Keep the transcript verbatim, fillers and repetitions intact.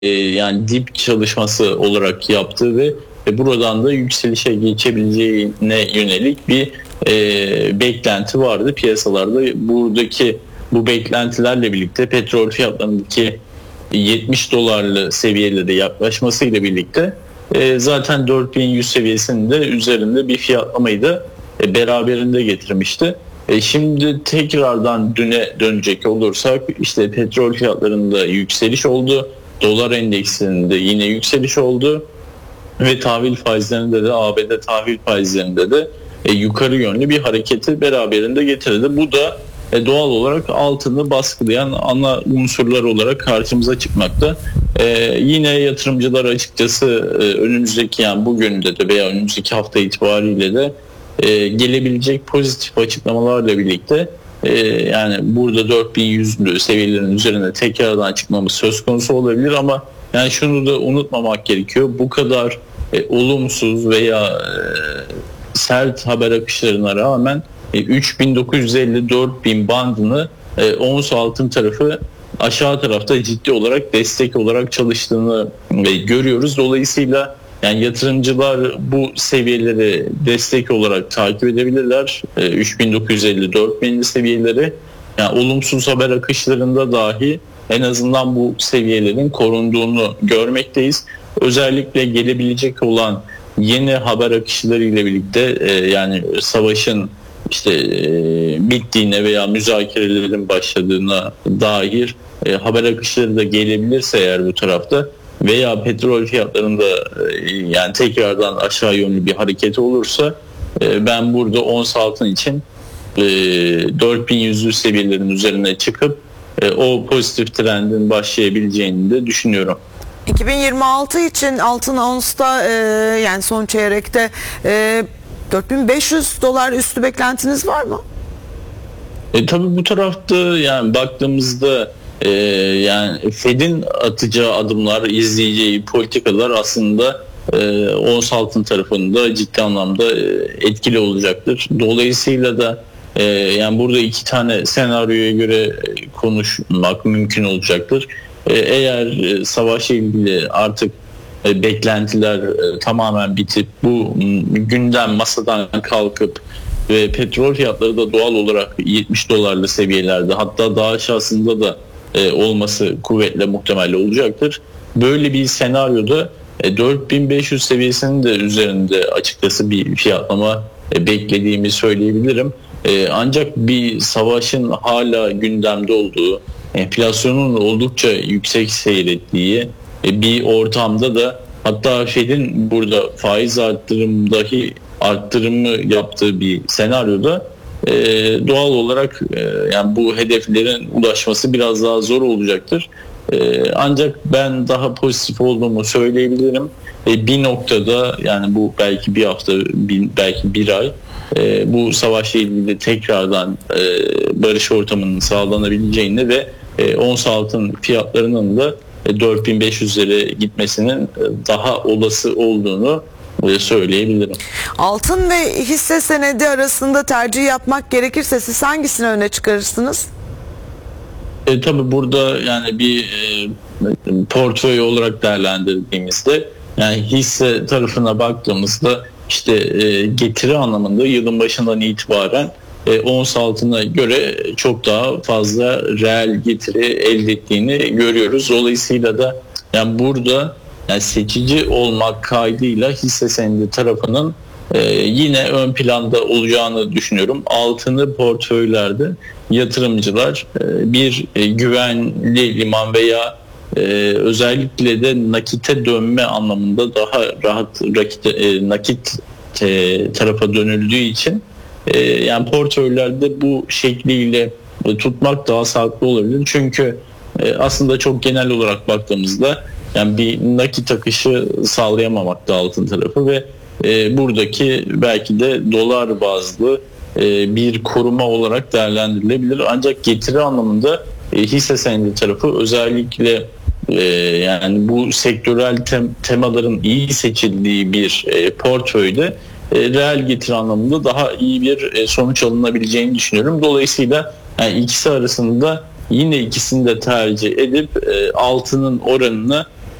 e, yani dip çalışması olarak yaptığı ve e, buradan da yükselişe geçebileceğine yönelik bir e, beklenti vardı piyasalarda. Buradaki bu beklentilerle birlikte petrol fiyatlarındaki yetmiş dolarlı seviyelere yaklaşmasıyla birlikte e, zaten dört bin yüz seviyesinde üzerinde bir fiyatlamayı da e, beraberinde getirmişti. E, şimdi tekrardan düne dönecek olursak işte petrol fiyatlarında yükseliş oldu. Dolar endeksinde yine yükseliş oldu. Ve tahvil faizlerinde de A B D tahvil faizlerinde de e, yukarı yönlü bir hareketi beraberinde getirdi. Bu da e, doğal olarak altını baskılayan ana unsurlar olarak karşımıza çıkmakta. E, yine yatırımcılar açıkçası e, önümüzdeki yani bugün de de veya önümüzdeki hafta itibariyle de e, gelebilecek pozitif açıklamalarla birlikte e, yani burada dört bin yüzlü seviyelerin üzerine tekrardan çıkmamız söz konusu olabilir ama yani şunu da unutmamak gerekiyor. Bu kadar e, olumsuz veya e, sert haber akışlarına rağmen e, üç bin dokuz yüz elli dört bin bandını e, ons altın tarafı aşağı tarafta ciddi olarak destek olarak çalıştığını e, görüyoruz. Dolayısıyla yani yatırımcılar bu seviyeleri destek olarak takip edebilirler. E, üç bin dokuz yüz elli dört bin seviyeleri yani olumsuz haber akışlarında dahi en azından bu seviyelerin korunduğunu görmekteyiz. Özellikle gelebilecek olan yeni haber akışları ile birlikte e, yani savaşın işte e, bittiğine veya müzakerelerin başladığına dair e, haber akışları da gelebilirse eğer bu tarafta veya petrol fiyatlarında e, yani tekrardan aşağı yönlü bir hareket olursa e, ben burada ons altın için e, dört bin yüzlü seviyelerin üzerine çıkıp e, o pozitif trendin başlayabileceğini de düşünüyorum. iki bin yirmi altı için altın onsta e, yani son çeyrekte e, dört bin beş yüz dolar üstü beklentiniz var mı? E, tabii bu tarafta yani baktığımızda e, yani Fed'in atacağı adımlar, izleyeceği politikalar aslında e, ons altın tarafında ciddi anlamda e, etkili olacaktır. Dolayısıyla da e, yani burada iki tane senaryoya göre konuşmak mümkün olacaktır. E, eğer e, savaşla ilgili artık e, beklentiler e, tamamen bitip bu gündem masadan kalkıp ve petrol fiyatları da doğal olarak yetmiş dolarlı seviyelerde hatta daha aşağısında da e, olması kuvvetle muhtemel olacaktır. Böyle bir senaryoda e, dört bin beş yüz seviyesinin de üzerinde açıkçası bir fiyatlama e, beklediğimi söyleyebilirim. E, ancak bir savaşın hala gündemde olduğu, enflasyonun oldukça yüksek seyrettiği e, bir ortamda da hatta Fed'in burada faiz arttırım dahi arttırımı yaptığı bir senaryoda e, doğal olarak e, yani bu hedeflerin ulaşması biraz daha zor olacaktır. E, ancak ben daha pozitif olduğumu söyleyebilirim. E, bir noktada yani bu belki bir hafta, bir, belki bir ay e, bu savaşla ilgili tekrardan e, barış ortamının sağlanabileceğini ve e, ons altın fiyatlarının da e, dört bin beş yüzlere gitmesinin daha olası olduğunu söyleyebilirim. Altın ve hisse senedi arasında tercih yapmak gerekirse siz hangisini öne çıkarırsınız? E, tabii burada yani bir e, portföy olarak değerlendirdiğimizde yani hisse tarafına baktığımızda işte e, getiri anlamında yılın başından itibaren e, ons altına göre çok daha fazla reel getiri elde ettiğini görüyoruz. Dolayısıyla da yani burada yani seçici olmak kaydıyla hisse senedi tarafının e, yine ön planda olacağını düşünüyorum. Altını portföylerde yatırımcılar e, bir e, güvenli liman veya e, özellikle de nakite dönme anlamında daha rahat rakit, e, nakit e, tarafa dönüldüğü için e, yani portföylerde bu şekliyle e, tutmak daha sağlıklı olabilir. Çünkü e, aslında çok genel olarak baktığımızda yani bir nakit akışı sağlayamamakta altın tarafı ve e, buradaki belki de dolar bazlı e, bir koruma olarak değerlendirilebilir. Ancak getiri anlamında e, hisse senedi tarafı özellikle e, yani bu sektörel tem, temaların iyi seçildiği bir e, portföyde e, reel getiri anlamında daha iyi bir e, sonuç alınabileceğini düşünüyorum. Dolayısıyla yani ikisi arasında yine ikisini de tercih edip e, altının oranını